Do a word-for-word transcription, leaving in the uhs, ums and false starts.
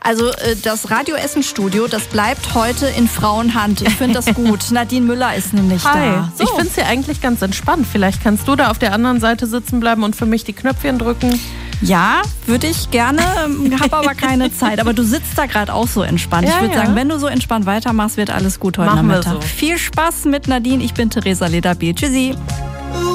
Also äh, das Radio-Essen-Studio, das bleibt heute in Frauenhand. Ich finde das gut. Nadine Müller ist nämlich Hi. da. So. Ich finde es hier eigentlich ganz entspannt. Vielleicht kannst du da auf der anderen Seite sitzen bleiben und für mich die Knöpfchen drücken. Ja, würde ich gerne, habe aber keine Zeit. Aber du sitzt da gerade auch so entspannt. Ja, ich würde ja. sagen, wenn du so entspannt weitermachst, wird alles gut heute Machen wir Nachmittag. so. Viel Spaß mit Nadine. Ich bin Theresa Lederbiel. Tschüssi.